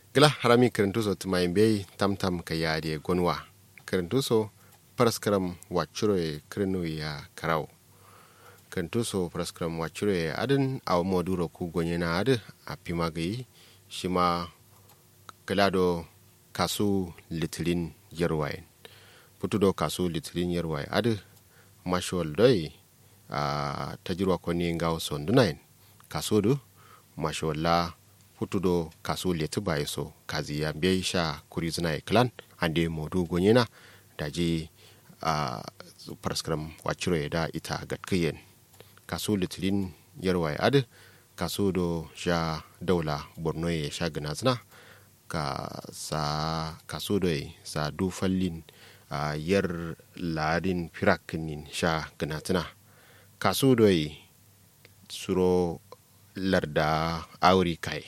gila harami kirintuso tumai bei tamtam ka yade gonwa kirintuso paraskaram wachuro kirinu ya karau kirintuso paraskaram wachuro adin aw moduro ku gonyena ade apimagi shima kalado kasu litilin yerwain putudo kasu litilin yerwai ade mashwal doi tajirwa koni ngaw sondunain kasudu mashwalla putudo kasu letu bai so kazi ya biya sha kurizina iklan ande modu gonyena daji paraskram wachiro da ita gatkiyen kasu litilin yarwai ade kasu do sha daula borno ya sha ganazna ka sa kasu do sa dufallin yar ladin firakinin sha ganatuna kasu do suro larda auri kai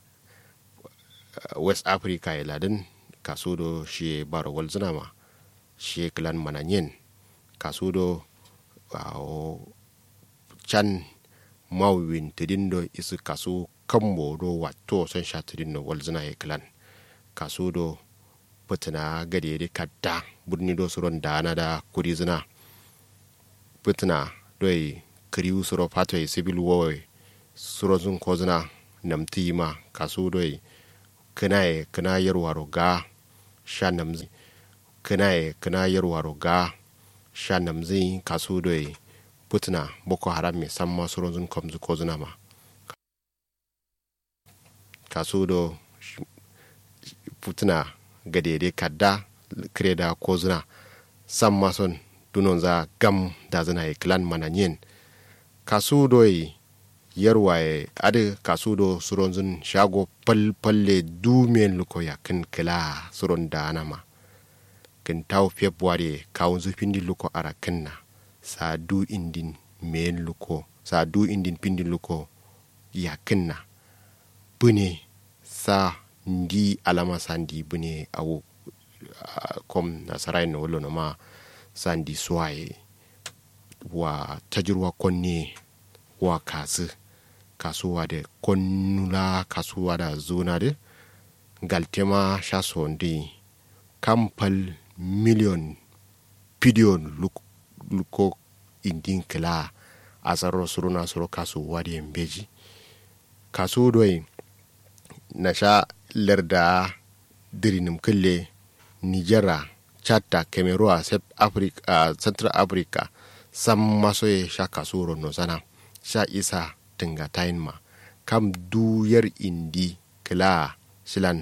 west africa ya ladin kasudo shi baro walzunama shi klan mananyen kasudo chan mawin tidindo isu kasu kambo do wato son sha tidindo walzuna ya klan kasudo putuna gade de kadda burni do suron dana da kurizuna putuna doi kriu suro pato civil war suro zun kozuna namtima kasudo kana yarwaro ga shanamzi kana yarwaro ga shanamzi kasudoi putna boko haram me samma surozun komzu kozuna ma kasudo putna gadede kadda kreda kozuna samma son dunonza gam da zana iklan mananyen kasudoi yarwaye ade kasudo suronzun shago palle dumen luko ya kin kila suron danama kin taw february kawunzu pindi luko ara kinna sa du indin men luko sa du indin pindi luko ya kinna bune sa ndi alama sandi bune awu kom nasarai no wolo no ma sandi swaye wa tajirwa konni wa kasu kasuwa da konnula kasuwa da zona da galtema sha sondi kampal miliyon pidiyon luko indin kila asaro suruna suro kasuwa da yambeji kasu doi na sha larda dirinim kille nijera chata cameroon central africa sam maso ya sha kasuro no sana sha isa tinga tayin ma kam duyar indi kila silan